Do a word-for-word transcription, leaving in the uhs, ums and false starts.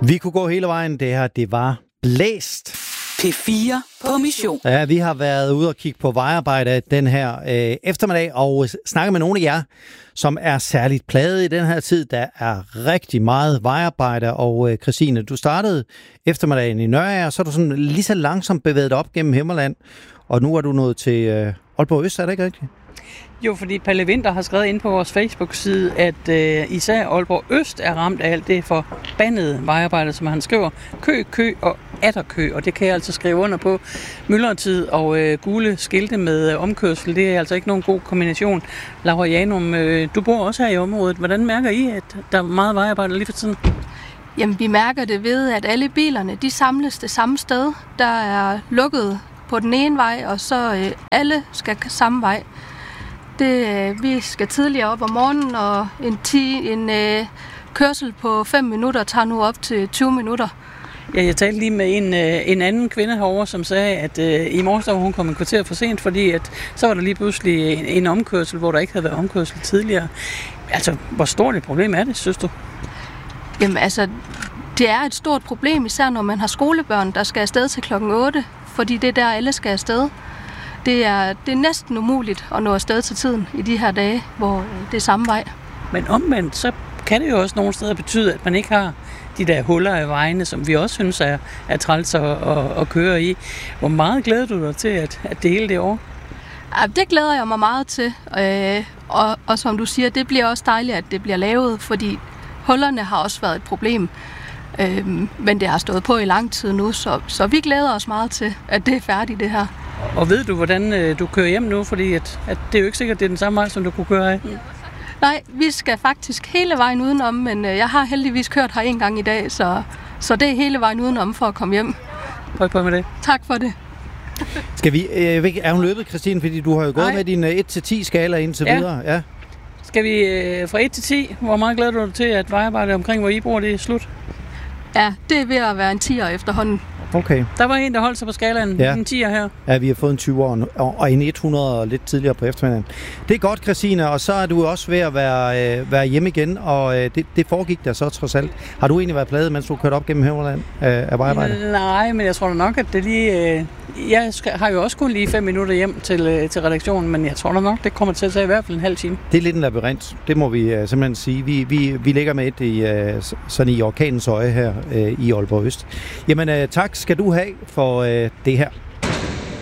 Vi kunne gå hele vejen. Det her, det var blæst. P fire på mission. Ja, vi har været ude og kigge på vejarbejde den her øh, eftermiddag og snakke med nogle af jer, som er særligt plaget i den her tid. Der er rigtig meget vejarbejde, og øh, Christine, du startede eftermiddagen i Nørager, og så er du sådan lige så langsomt bevæget op gennem Himmerland, og nu er du nået til øh, Aalborg Øst, er det ikke rigtigt? Jo, fordi Palle Winther har skrevet ind på vores Facebook-side, at øh, især Aalborg Øst er ramt af alt det forbandede vejarbejde, som han skriver. Kø, kø og atterkø, og det kan jeg altså skrive under på. Myldretid og øh, gule skilte med øh, omkørsel, det er altså ikke nogen god kombination. Laura Janum, øh, du bor også her i området. Hvordan mærker I, at der er meget vejarbejde lige for tiden? Jamen, vi mærker det ved, at alle bilerne, de samles det samme sted. Der er lukket på den ene vej, og så øh, alle skal samme vej. Det, øh, vi skal tidligere op om morgenen, og en, ti, en øh, kørsel på fem minutter tager nu op til tyve minutter. Ja, jeg talte lige med en, øh, en anden kvinde herovre, som sagde, at øh, i morges var hun kom en kvarter for sent, fordi at, så var der lige pludselig en, en omkørsel, hvor der ikke havde været omkørsel tidligere. Altså, hvor stort et problem er det, synes du? Jamen altså, det er et stort problem, især når man har skolebørn, der skal afsted til klokken otte, fordi det er der, alle skal afsted. Det er, det er næsten umuligt at nå afsted til tiden i de her dage, hvor det er samme vej. Men omvendt, så kan det jo også nogle steder betyde, at man ikke har de der huller af vejene, som vi også synes er, er træls at, at, at køre i. Hvor meget glæder du dig til, at, at det hele det år? Ja, det glæder jeg mig meget til. Øh, og, og som du siger, det bliver også dejligt, at det bliver lavet, fordi hullerne har også været et problem. Øh, men det har stået på i lang tid nu, så, så vi glæder os meget til, at det er færdigt det her. Og ved du, hvordan øh, du kører hjem nu? Fordi at, at det er jo ikke sikkert, at det er den samme vej, som du kunne køre af. Mm. Nej, vi skal faktisk hele vejen udenom, men øh, jeg har heldigvis kørt her en gang i dag, så, så det er hele vejen udenom for at komme hjem. Prøv på med det. Tak for det. Skal vi, øh, er hun løbet, Christine? Fordi du har jo gået Nej. med din øh, et til ti skala indtil ja. videre. Ja. Skal vi øh, fra et til ti? Hvor meget glæder du dig til, at vejarbejdet omkring, hvor I bor, det er slut? Ja, det er ved at være en tier efterhånden. Okay. Der var en, der holdt sig på skalaen. Ja. En tier her. Ja, vi har fået en tyver og en hundrede lidt tidligere på eftermiddagen. Det er godt, Christine, og så er du også ved at være, øh, være hjemme igen, og øh, det, det foregik der så trods alt. Har du egentlig været plaget, mens du kørte op gennem Himmerland øh, af vejarbejde? Nej, men jeg tror da nok, at det lige... Øh, jeg skal, har jo også kun lige fem minutter hjem til, øh, til redaktionen, men jeg tror da nok, det kommer til at tage i hvert fald en halv time. Det er lidt en labyrint, det må vi øh, simpelthen sige. Vi, vi, vi ligger med et i, øh, sådan i orkanens øje her øh, i Aalborg Øst. Jamen øh, tak skal du have for øh, det her.